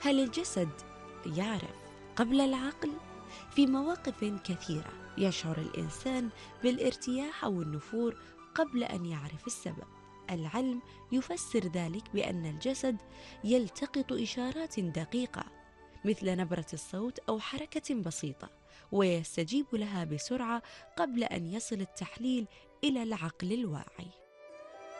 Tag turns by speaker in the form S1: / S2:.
S1: هل الجسد يعرف قبل العقل؟ في مواقف كثيرة يشعر الإنسان بالارتياح أو النفور قبل أن يعرف السبب. العلم يفسر ذلك بأن الجسد يلتقط إشارات دقيقة مثل نبرة الصوت أو حركة بسيطة، ويستجيب لها بسرعة قبل أن يصل التحليل إلى العقل الواعي.